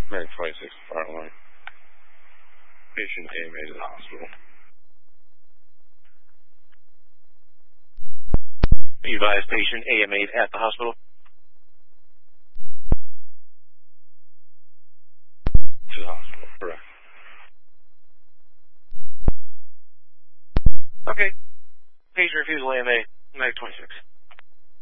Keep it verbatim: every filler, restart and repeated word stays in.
American twenty-six, fire alarm. Patient A M A to the hospital. You advise patient A M A at the hospital? To the hospital, correct. Okay. Patient refusal A M A, American twenty-six.